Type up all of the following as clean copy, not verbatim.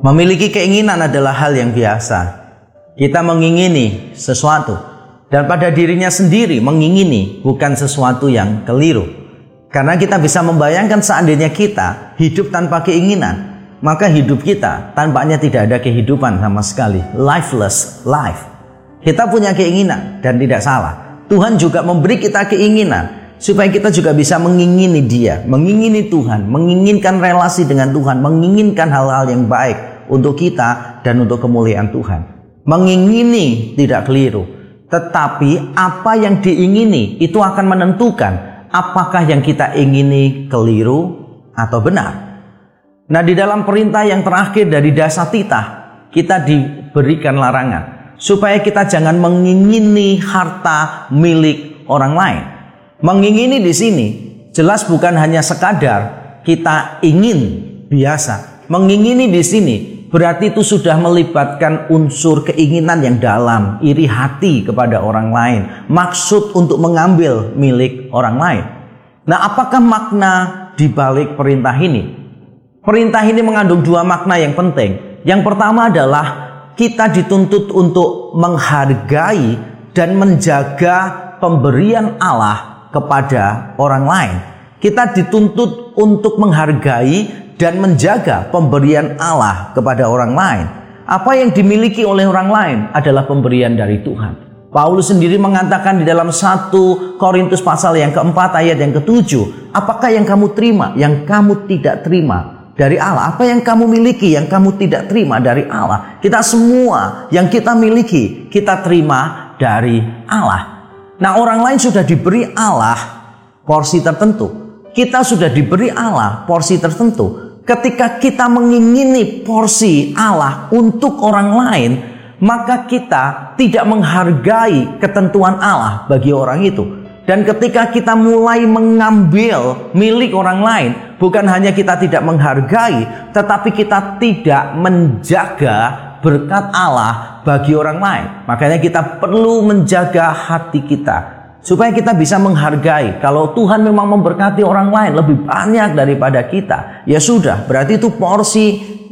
Memiliki keinginan adalah hal yang biasa. Kita mengingini sesuatu, dan pada dirinya sendiri mengingini bukan sesuatu yang keliru. Karena kita bisa membayangkan seandainya kita hidup tanpa keinginan, maka hidup kita tampaknya tidak ada kehidupan sama sekali. Lifeless life. Kita punya keinginan dan tidak salah. Tuhan juga memberi kita keinginan supaya kita juga bisa mengingini Dia, mengingini Tuhan, menginginkan relasi dengan Tuhan, menginginkan hal-hal yang baik untuk kita dan untuk kemuliaan Tuhan. Mengingini tidak keliru, tetapi apa yang diingini itu akan menentukan apakah yang kita ingini keliru atau benar. Nah, di dalam perintah yang terakhir dari Dasatitah, kita diberikan larangan supaya kita jangan mengingini harta milik orang lain. Mengingini di sini jelas bukan hanya sekadar kita ingin biasa. Mengingini di sini berarti itu sudah melibatkan unsur keinginan yang dalam, iri hati kepada orang lain, maksud untuk mengambil milik orang lain. Nah, apakah makna di balik perintah ini? Perintah ini mengandung dua makna yang penting. Yang pertama adalah kita dituntut untuk menghargai dan menjaga pemberian Allah kepada orang lain. Kita dituntut untuk menghargai dan menjaga pemberian Allah kepada orang lain. Apa yang dimiliki oleh orang lain adalah pemberian dari Tuhan. Paulus sendiri mengatakan di dalam 1 Korintus pasal yang keempat ayat yang ke-7, apakah yang kamu terima, yang kamu tidak terima dari Allah? Apa yang kamu miliki, yang kamu tidak terima dari Allah? Kita semua yang kita miliki, kita terima dari Allah. Nah, orang lain sudah diberi Allah porsi tertentu. Kita sudah diberi Allah porsi tertentu. Ketika kita mengingini porsi Allah untuk orang lain, maka kita tidak menghargai ketentuan Allah bagi orang itu. Dan ketika kita mulai mengambil milik orang lain, bukan hanya kita tidak menghargai, tetapi kita tidak menjaga berkat Allah bagi orang lain. Makanya kita perlu menjaga hati kita supaya kita bisa menghargai. Kalau Tuhan memang memberkati orang lain lebih banyak daripada kita, ya sudah, berarti itu porsi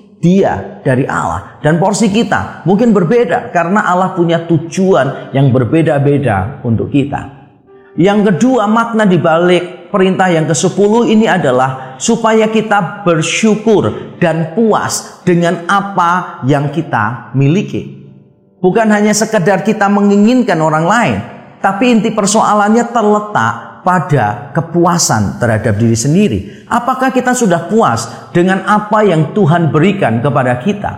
Dia dari Allah. Dan porsi kita mungkin berbeda karena Allah punya tujuan yang berbeda-beda untuk kita. Yang kedua, makna di balik perintah yang ke-10 ini adalah supaya kita bersyukur dan puas dengan apa yang kita miliki. Bukan hanya sekedar kita menginginkan orang lain, tapi inti persoalannya terletak pada kepuasan terhadap diri sendiri. Apakah kita sudah puas dengan apa yang Tuhan berikan kepada kita?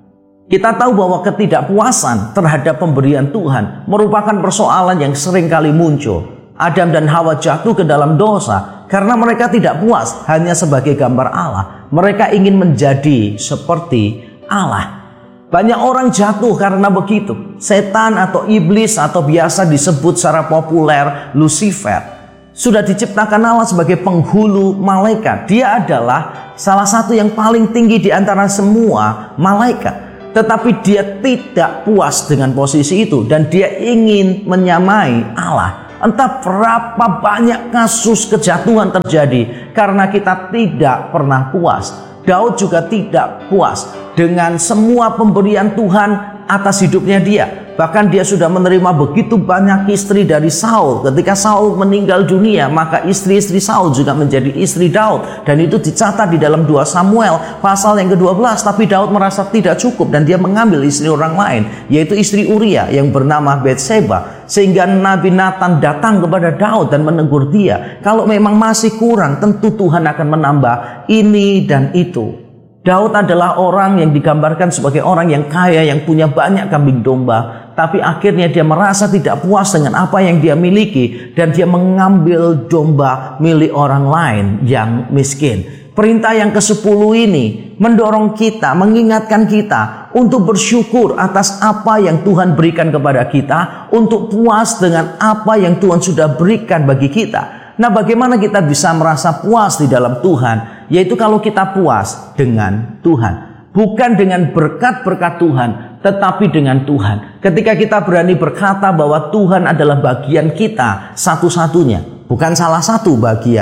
Kita tahu bahwa ketidakpuasan terhadap pemberian Tuhan merupakan persoalan yang sering kali muncul. Adam dan Hawa jatuh ke dalam dosa karena mereka tidak puas hanya sebagai gambar Allah. Mereka ingin menjadi seperti Allah. Banyak orang jatuh karena begitu. Setan atau iblis atau biasa disebut secara populer Lucifer sudah diciptakan Allah sebagai penghulu malaikat. Dia adalah salah satu yang paling tinggi di antara semua malaikat. Tetapi dia tidak puas dengan posisi itu dan dia ingin menyamai Allah. Entah berapa banyak kasus kejatuhan terjadi karena kita tidak pernah puas. Daud juga tidak puas dengan semua pemberian Tuhan atas hidupnya dia. Bahkan dia sudah menerima begitu banyak istri dari Saul. Ketika Saul meninggal dunia, maka istri-istri Saul juga menjadi istri Daud. Dan itu dicatat di dalam 2 Samuel pasal yang ke-12. Tapi Daud merasa tidak cukup dan dia mengambil istri orang lain, yaitu istri Uria yang bernama Batseba. Sehingga Nabi Nathan datang kepada Daud dan menegur dia, kalau memang masih kurang, tentu Tuhan akan menambah ini dan itu. Daud adalah orang yang digambarkan sebagai orang yang kaya, yang punya banyak kambing domba. Tapi akhirnya dia merasa tidak puas dengan apa yang dia miliki. Dan dia mengambil domba milik orang lain yang miskin. Perintah yang ke-10 ini mendorong kita, mengingatkan kita untuk bersyukur atas apa yang Tuhan berikan kepada kita. Untuk puas dengan apa yang Tuhan sudah berikan bagi kita. Nah, bagaimana kita bisa merasa puas di dalam Tuhan? Yaitu kalau kita puas dengan Tuhan. Bukan dengan berkat-berkat Tuhan, tetapi dengan Tuhan. Ketika kita berani berkata bahwa Tuhan adalah bagian kita satu-satunya. Bukan salah satu bagian,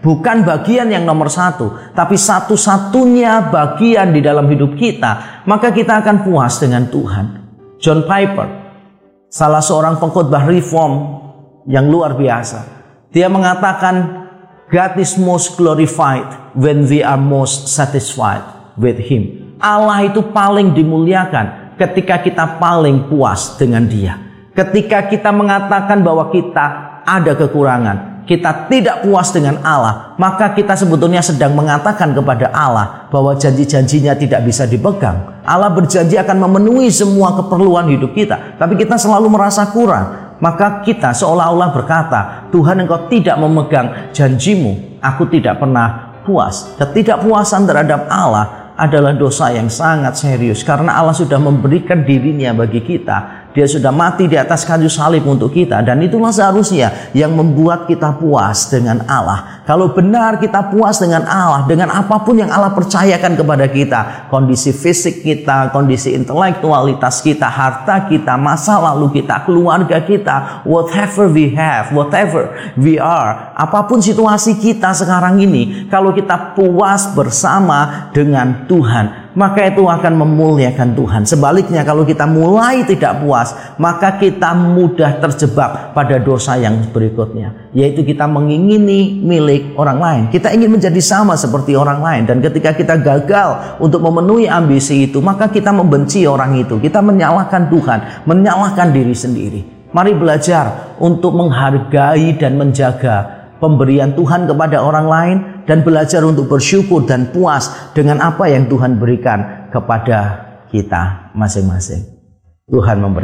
bukan bagian yang nomor satu, tapi satu-satunya bagian di dalam hidup kita, maka kita akan puas dengan Tuhan. John Piper, salah seorang pengkhotbah reform yang luar biasa, dia mengatakan, God is most glorified when we are most satisfied with Him. Allah itu paling dimuliakan ketika kita paling puas dengan Dia. Ketika kita mengatakan bahwa kita ada kekurangan, kita tidak puas dengan Allah, maka kita sebetulnya sedang mengatakan kepada Allah bahwa janji-janjinya tidak bisa dipegang. Allah berjanji akan memenuhi semua keperluan hidup kita, tapi kita selalu merasa kurang. Maka kita seolah-olah berkata, Tuhan, Engkau tidak memegang janjimu, aku tidak pernah puas. Ketidakpuasan terhadap Allah adalah dosa yang sangat serius, karena Allah sudah memberikan dirinya bagi kita. Dia sudah mati di atas kayu salib untuk kita, dan itulah seharusnya yang membuat kita puas dengan Allah. Kalau benar kita puas dengan Allah, dengan apapun yang Allah percayakan kepada kita, kondisi fisik kita, kondisi intelektualitas kita, harta kita, masa lalu kita, keluarga kita, whatever we have, whatever we are, apapun situasi kita sekarang ini, kalau kita puas bersama dengan Tuhan, maka itu akan memuliakan Tuhan. Sebaliknya, kalau kita mulai tidak puas, maka kita mudah terjebak pada dosa yang berikutnya, yaitu kita mengingini milik orang lain. Kita ingin menjadi sama seperti orang lain, dan ketika kita gagal untuk memenuhi ambisi itu, maka kita membenci orang itu. Kita menyalahkan Tuhan, menyalahkan diri sendiri. Mari belajar untuk menghargai dan menjaga pemberian Tuhan kepada orang lain, dan belajar untuk bersyukur dan puas dengan apa yang Tuhan berikan kepada kita masing-masing. Tuhan memberkati.